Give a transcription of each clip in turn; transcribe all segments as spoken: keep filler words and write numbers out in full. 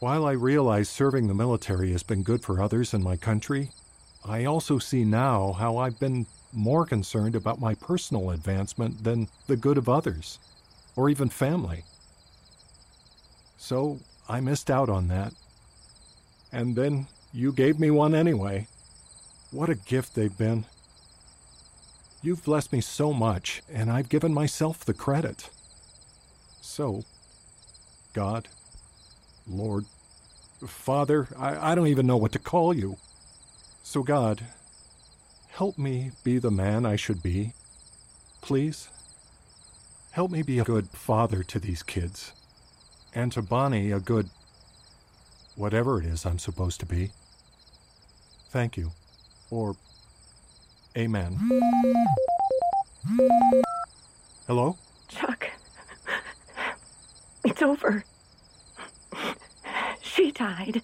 While I realize serving the military has been good for others in my country, I also see now how I've been more concerned about my personal advancement than the good of others, or even family. So I missed out on that. And then you gave me one anyway. What a gift they've been. You've blessed me so much, and I've given myself the credit. So, God, Lord, Father, I, I don't even know what to call you. So God, help me be the man I should be. Please, help me be a good father to these kids. And to Bonnie, a good... whatever it is I'm supposed to be. Thank you. Or... Amen. Hello? Chuck. It's over. She died.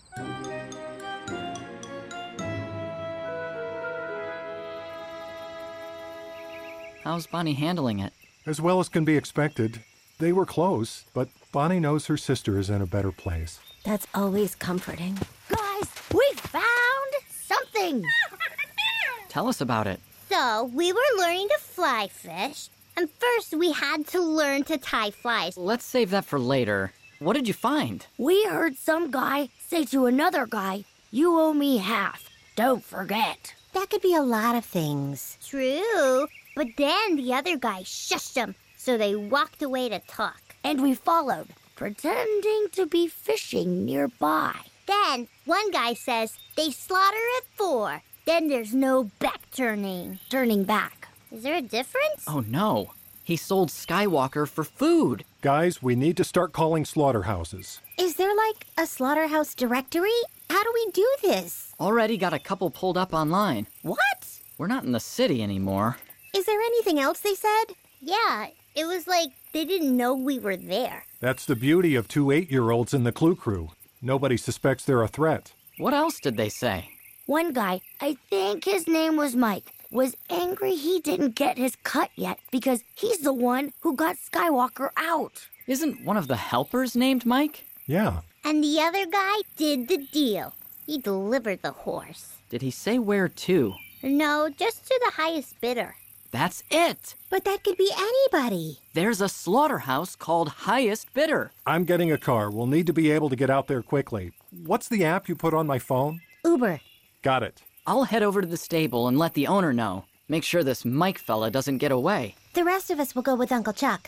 How's Bonnie handling it? As well as can be expected. They were close, but Bonnie knows her sister is in a better place. That's always comforting. Guys, we found something! Tell us about it. So, we were learning to fly fish, and first we had to learn to tie flies. Let's save that for later. What did you find? We heard some guy say to another guy, "You owe me half. Don't forget." That could be a lot of things. True, but then the other guy shushed them, so they walked away to talk. And we followed, pretending to be fishing nearby. Then, one guy says, they slaughter at four. Then there's no back turning. Turning back. Is there a difference? Oh no, he sold Skywalker for food. Guys, we need to start calling slaughterhouses. Is there like a slaughterhouse directory? How do we do this? Already got a couple pulled up online. What? We're not in the city anymore. Is there anything else they said? Yeah, it was like they didn't know we were there. That's the beauty of two eight-year-olds in the Clue Crew. Nobody suspects they're a threat. What else did they say? One guy, I think his name was Mike, was angry he didn't get his cut yet because he's the one who got Skywalker out. Isn't one of the helpers named Mike? Yeah. And the other guy did the deal. He delivered the horse. Did he say where to? No, just to the highest bidder. That's it! But that could be anybody. There's a slaughterhouse called Highest Bidder. I'm getting a car. We'll need to be able to get out there quickly. What's the app you put on my phone? Uber. Got it. I'll head over to the stable and let the owner know. Make sure this Mike fella doesn't get away. The rest of us will go with Uncle Chuck.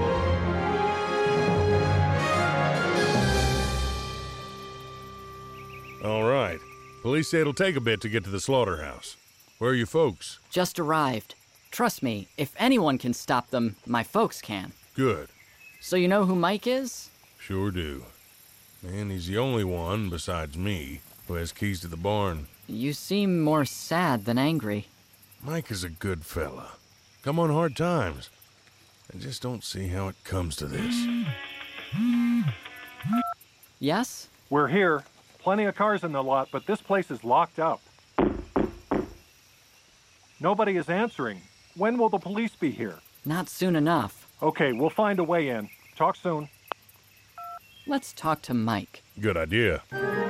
All right. Police say it'll take a bit to get to the slaughterhouse. Where are your folks? Just arrived. Trust me, if anyone can stop them, my folks can. Good. So you know who Mike is? Sure do. And he's the only one, besides me, who has keys to the barn. You seem more sad than angry. Mike is a good fella. Come on hard times. I just don't see how it comes to this. Yes? We're here. Plenty of cars in the lot, but this place is locked up. Nobody is answering. When will the police be here? Not soon enough. Okay, we'll find a way in. Talk soon. Let's talk to Mike. Good idea.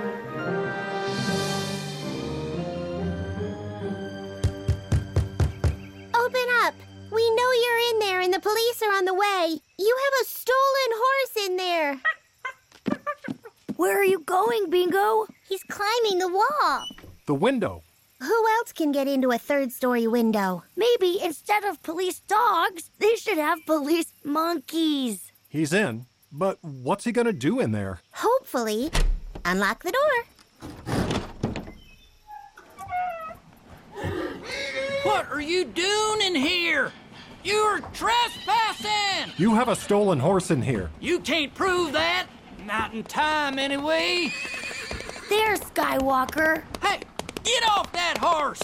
Open up! We know you're in there and the police are on the way. You have a stolen horse in there. Where are you going, Bingo? He's climbing the wall. The window. Who else can get into a third-story window? Maybe instead of police dogs, they should have police monkeys. He's in, but what's he gonna do in there? Hopefully, unlock the door. What are you doing in here? You're trespassing! You have a stolen horse in here. You can't prove that. Not in time, anyway. There's Skywalker. Hey, get off that horse!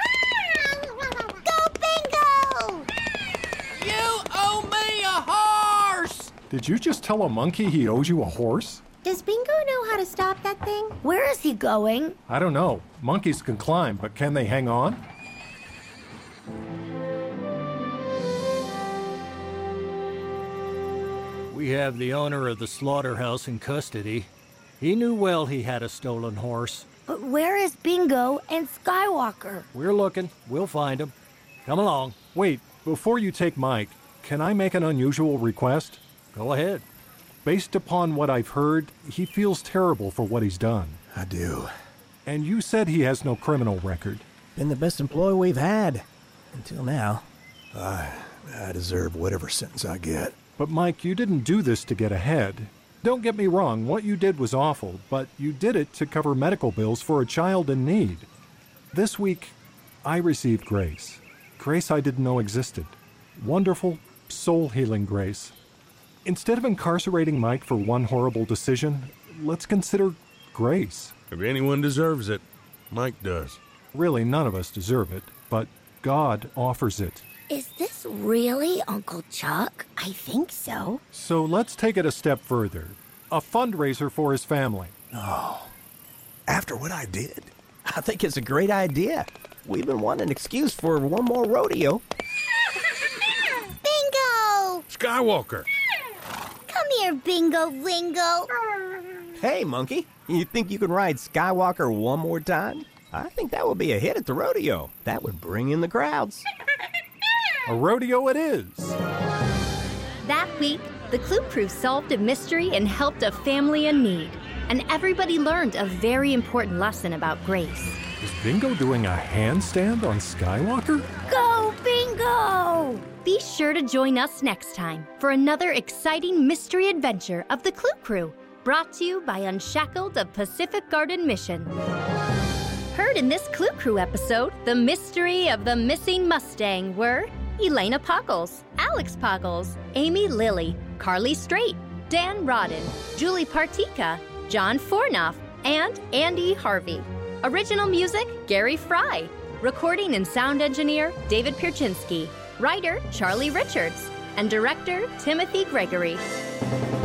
Go Bingo! You owe me a horse! Did you just tell a monkey he owes you a horse? Does Bingo know how to stop that thing? Where is he going? I don't know. Monkeys can climb, but can they hang on? We have the owner of the slaughterhouse in custody. He knew well he had a stolen horse. But where is Bingo and Skywalker? We're looking. We'll find him. Come along. Wait, before you take Mike, can I make an unusual request? Go ahead. Based upon what I've heard, he feels terrible for what he's done. I do. And you said he has no criminal record. Been the best employee we've had. Until now. I, I deserve whatever sentence I get. But Mike, you didn't do this to get ahead. Don't get me wrong, what you did was awful, but you did it to cover medical bills for a child in need. This week, I received grace. Grace I didn't know existed. Wonderful, soul-healing grace. Instead of incarcerating Mike for one horrible decision, let's consider grace. If anyone deserves it, Mike does. Really, none of us deserve it, but God offers it. Is this really Uncle Chuck? I think so. So let's take it a step further. A fundraiser for his family. Oh, after what I did, I think it's a great idea. We've been wanting an excuse for one more rodeo. Bingo! Skywalker! Come here, Bingo Lingo. Hey, Monkey, you think you can ride Skywalker one more time? I think that would be a hit at the rodeo. That would bring in the crowds. A rodeo it is. That week, the Clue Crew solved a mystery and helped a family in need. And everybody learned a very important lesson about grace. Is Bingo doing a handstand on Skywalker? Go, Bingo! Be sure to join us next time for another exciting mystery adventure of the Clue Crew, brought to you by Unshackled of Pacific Garden Mission. Heard in this Clue Crew episode, the mystery of the missing Mustang were Elena Pockles, Alex Pockles, Amy Lilly, Carly Strait, Dan Rodden, Julie Partika, John Fornoff, and Andy Harvey. Original music, Gary Fry. Recording and sound engineer, David Pierczynski. Writer, Charlie Richards. And director, Timothy Gregory.